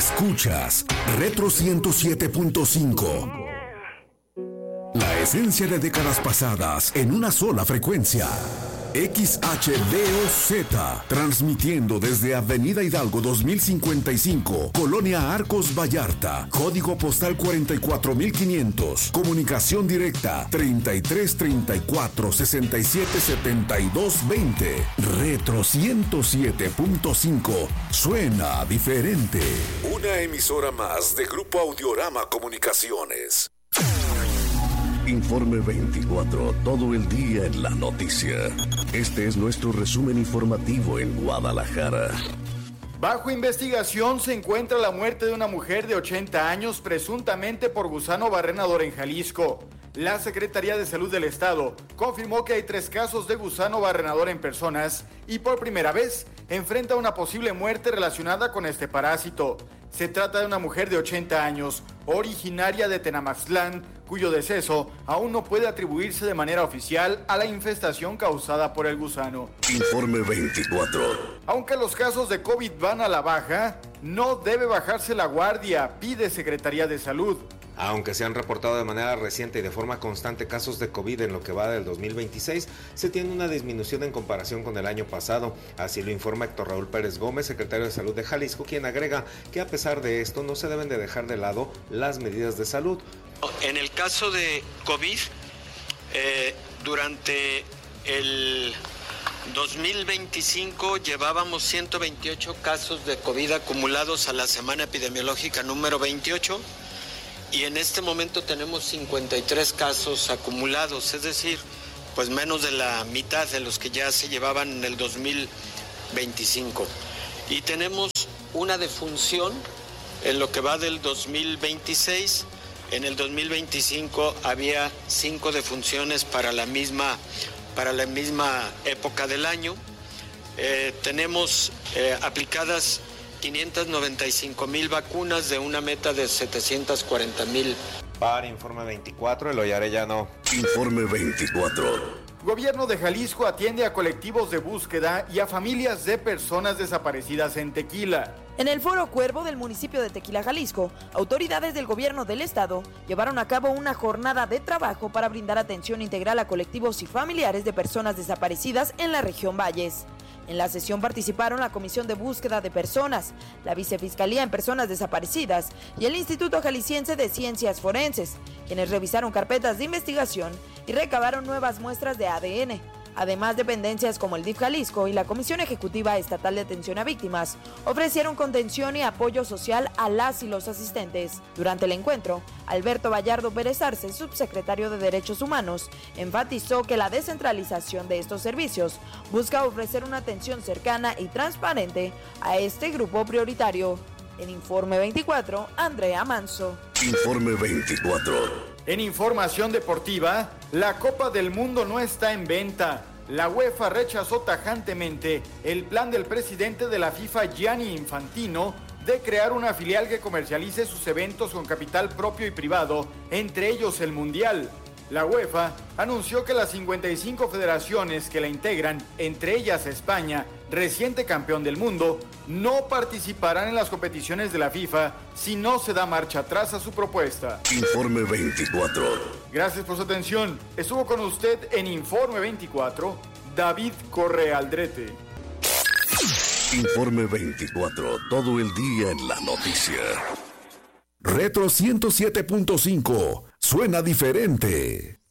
Escuchas Retro 107.5. La esencia de décadas pasadas en una sola frecuencia. XHDOZ, transmitiendo desde Avenida Hidalgo 2055, Colonia Arcos Vallarta, código postal 44500, comunicación directa 3334-677220. Retro 107.5, suena diferente. Una emisora más de Grupo Audiorama Comunicaciones. Informe 24, todo el día en la noticia. Este es nuestro resumen informativo en Guadalajara. Bajo investigación se encuentra la muerte de una mujer de 80 años presuntamente por gusano barrenador en Jalisco. La Secretaría de Salud del Estado confirmó que hay 3 casos de gusano barrenador en personas y por primera vez enfrenta una posible muerte relacionada con este parásito. Se trata de una mujer de 80 años, originaria de Tenamaxtlán, cuyo deceso aún no puede atribuirse de manera oficial a la infestación causada por el gusano. Informe 24. Aunque los casos de COVID van a la baja, no debe bajarse la guardia, pide Secretaría de Salud. Aunque se han reportado de manera reciente y de forma constante casos de COVID en lo que va del 2026, se tiene una disminución en comparación con el año pasado. Así lo informa Héctor Raúl Pérez Gómez, secretario de Salud de Jalisco, quien agrega que a pesar de esto no se deben de dejar de lado las medidas de salud. En el caso de COVID, durante el 2025 llevábamos 128 casos de COVID acumulados a la semana epidemiológica número 28. Y en este momento tenemos 53 casos acumulados, es decir, pues menos de la mitad de los que ya se llevaban en el 2025. Y tenemos una defunción en lo que va del 2026. En el 2025 había 5 defunciones para la misma época del año. Tenemos aplicadas 595,000 vacunas de una meta de 740,000. Para Informe 24, Eloy Arellano. Informe 24. Gobierno de Jalisco atiende a colectivos de búsqueda y a familias de personas desaparecidas en Tequila. En el Foro Cuervo del municipio de Tequila, Jalisco, autoridades del gobierno del estado llevaron a cabo una jornada de trabajo para brindar atención integral a colectivos y familiares de personas desaparecidas en la región Valles. En la sesión participaron la Comisión de Búsqueda de Personas, la Vicefiscalía en Personas Desaparecidas y el Instituto Jalisciense de Ciencias Forenses, quienes revisaron carpetas de investigación y recabaron nuevas muestras de ADN. Además, dependencias como el DIF Jalisco y la Comisión Ejecutiva Estatal de Atención a Víctimas ofrecieron contención y apoyo social a las y los asistentes. Durante el encuentro, Alberto Vallardo Pérez Arce, subsecretario de Derechos Humanos, enfatizó que la descentralización de estos servicios busca ofrecer una atención cercana y transparente a este grupo prioritario. En Informe 24, Andrea Manso. Informe 24. En información deportiva, la Copa del Mundo no está en venta. La UEFA rechazó tajantemente el plan del presidente de la FIFA, Gianni Infantino, de crear una filial que comercialice sus eventos con capital propio y privado, entre ellos el Mundial. La UEFA anunció que las 55 federaciones que la integran, entre ellas España, reciente campeón del mundo, no participarán en las competiciones de la FIFA si no se da marcha atrás a su propuesta. Informe 24. Gracias por su atención. Estuvo con usted en Informe 24, David Correa Aldrete. Informe 24, todo el día en la noticia. Retro 107.5, suena diferente.